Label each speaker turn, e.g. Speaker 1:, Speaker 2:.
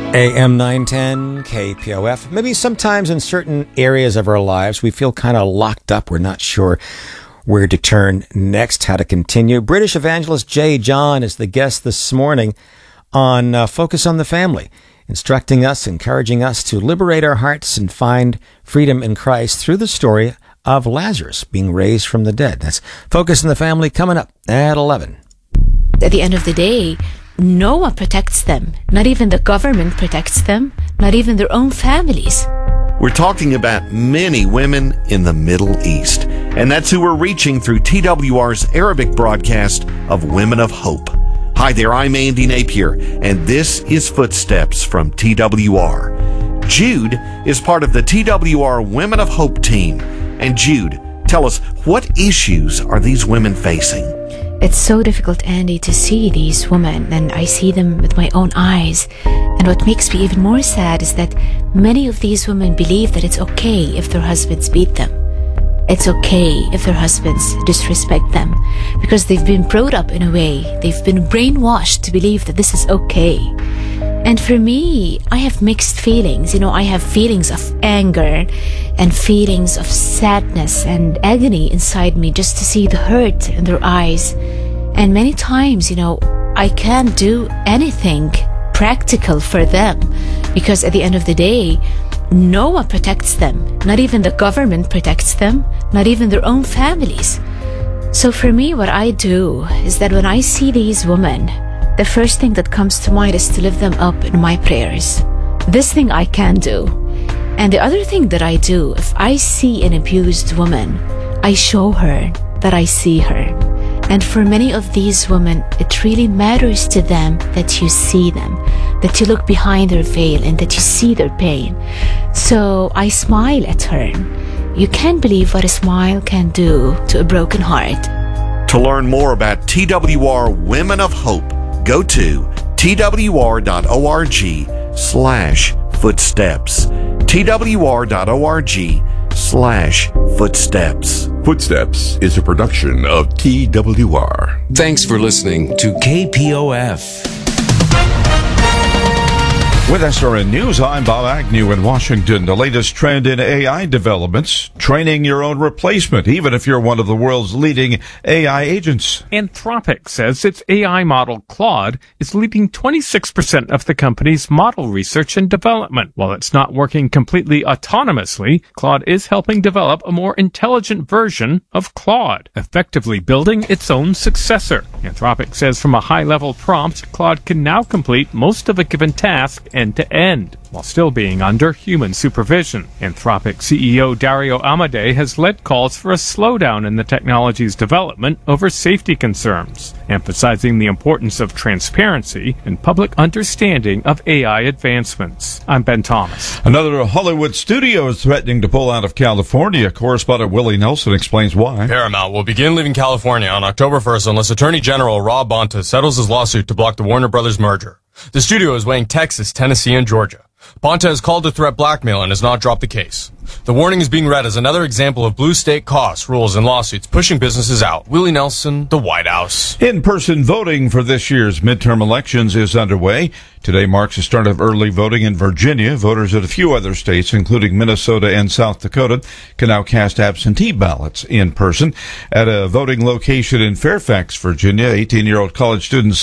Speaker 1: AM 910, KPOF. Maybe sometimes in certain areas of our lives, we feel kind of locked up. We're not sure where to turn next, how to continue. British evangelist J. John is the guest this morning on Focus on the Family, instructing us, encouraging us to liberate our hearts and find freedom in Christ through the story of Lazarus being raised from the dead. That's Focus on the Family coming up at 11.
Speaker 2: At the end of the day, no one protects them. Not even the government protects them. Not even their own families.
Speaker 3: We're talking about many women in the Middle East. And that's who we're reaching through TWR's Arabic broadcast of Women of Hope. Hi there, I'm Andy Napier, and this is Footsteps from TWR. Jude is part of the TWR Women of Hope team. And Jude, tell us, what issues are these women facing?
Speaker 2: It's so difficult, Andy, to see these women, and I see them with my own eyes. And what makes me even more sad is that many of these women believe that it's okay if their husbands beat them. It's okay if their husbands disrespect them, because they've been brought up in a way, they've been brainwashed to believe that this is okay. And for me, I have mixed feelings. I have feelings of anger and feelings of sadness and agony inside me just to see the hurt in their eyes. And many times, I can't do anything practical for them because at the end of the day, no one protects them. Not even the government protects them, not even their own families. So for me, what I do is that when I see these women, the first thing that comes to mind is to lift them up in my prayers. This thing I can do. And the other thing that I do, if I see an abused woman, I show her that I see her. And for many of these women, it really matters to them that you see them, that you look behind their veil and that you see their pain. So I smile at her. You can't believe what a smile can do to a broken heart.
Speaker 3: To learn more about TWR Women of Hope, go to twr.org/footsteps. twr.org/footsteps.
Speaker 4: Footsteps is a production of TWR.
Speaker 5: Thanks for listening to KPOF.
Speaker 4: With SRN News, I'm Bob Agnew in Washington. The latest trend in AI developments, training your own replacement, even if you're one of the world's leading AI agents.
Speaker 6: Anthropic says its AI model, Claude, is leading 26% of the company's model research and development. While it's not working completely autonomously, Claude is helping develop a more intelligent version of Claude, effectively building its own successor. Anthropic says from a high-level prompt, Claude can now complete most of a given task end-to-end, while still being under human supervision. Anthropic CEO Dario Amodei has led calls for a slowdown in the technology's development over safety concerns, emphasizing the importance of transparency and public understanding of AI advancements. I'm Ben Thomas.
Speaker 4: Another Hollywood studio is threatening to pull out of California. Correspondent Willie Nelson explains why.
Speaker 7: Paramount will begin leaving California on October 1st unless Attorney General Rob Bonta settles his lawsuit to block the Warner Brothers merger. The studio is weighing Texas, Tennessee, and Georgia. Bonta has called the threat blackmail and has not dropped the case. The warning is being read as another example of blue state costs, rules, and lawsuits pushing businesses out. Willie Nelson, the White House.
Speaker 4: In-person voting for this year's midterm elections is underway. Today marks the start of early voting in Virginia. Voters in a few other states, including Minnesota and South Dakota, can now cast absentee ballots in person. At a voting location in Fairfax, Virginia, 18-year-old college students